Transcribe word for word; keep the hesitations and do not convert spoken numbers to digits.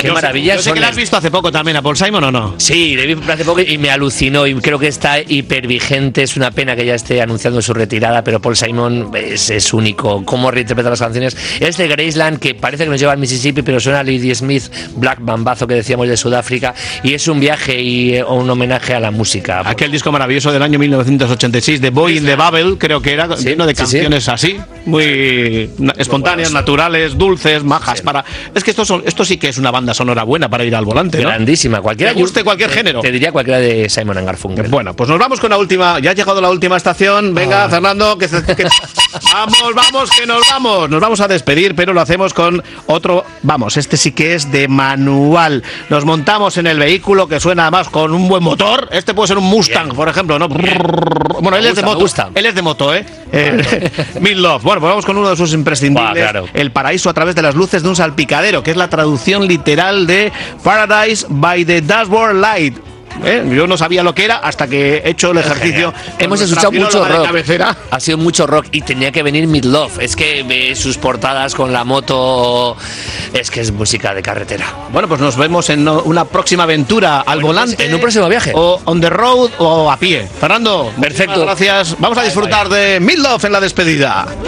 Qué maravilla. Yo sé que la has visto hace poco también a Paul Simon, ¿o no? Sí, le vi hace poco y me alucinó y creo que está hipervigente. Es una pena que ya esté anunciando su retirada, pero Paul Simon es, es único. Cómo reinterpreta las canciones. Es de Graceland, que parece que nos lleva al Mississippi, pero suena a Lady Smith, Black Mambazo, que decíamos, de Sudáfrica, y es un viaje y un homenaje a la música. Aquel disco maravilloso del año mil novecientos ochenta y seis de Boy in the Bubble, creo que era, sí, lleno de sí, canciones sí. así, muy espontáneas, bueno, naturales, dulces, majas. Sí. Para Es que esto, son, esto sí que es una banda sonora buena para ir al volante, ¿no? Grandísima. Cualquiera que guste cualquier te, género. Te diría cualquiera de Simon and Garfunkel. Bueno, pues nos vamos con la última. Ya ha llegado la última estación. Venga, oh. Fernando, que, que vamos, vamos, que nos vamos. Nos vamos a despedir, pero lo hacemos con otro. Vamos, este sí que es de manual. Nos montamos en el vehículo, que suena además con un buen motor. Este puede ser un Mustang, bien, por ejemplo, ¿no? Bien. Bueno, él gusta, es de moto. Él es de moto, ¿eh? eh Mid Love. Bueno, pues vamos con uno de sus imprescindibles. Wow, claro. El paraíso a través de las luces de un salpicadero, que es la traducción literal de Paradise by the Dashboard Light. ¿Eh? Yo no sabía lo que era hasta que he hecho el ejercicio. Hemos escuchado mucho rock. Ha sido mucho rock y tenía que venir Mid Love. Es que eh, sus portadas con la moto, es que es música de carretera. Bueno, pues nos vemos en una próxima aventura al bueno, volante. En un próximo viaje. O on the road o a pie. Fernando, perfecto. Gracias. Vamos a disfrutar bye, bye. de Mid Love en la despedida.